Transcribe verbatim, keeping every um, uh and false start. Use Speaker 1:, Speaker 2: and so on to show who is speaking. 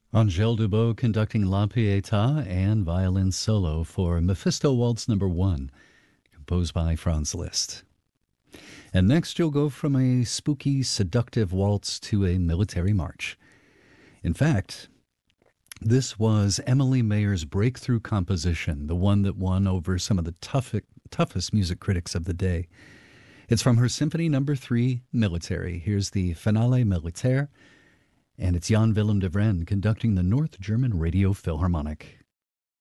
Speaker 1: Angèle Dubot conducting La Pietà and violin solo for Mephisto Waltz Number One, composed by Franz Liszt. And next you'll go from a spooky, seductive waltz to a military march. In fact, this was Emily Mayer's breakthrough composition, the one that won over some of the tough, toughest music critics of the day. It's from her Symphony Number Three, Military. Here's the Finale Militaire, and it's Jan Willem de Vren conducting the North German Radio Philharmonic.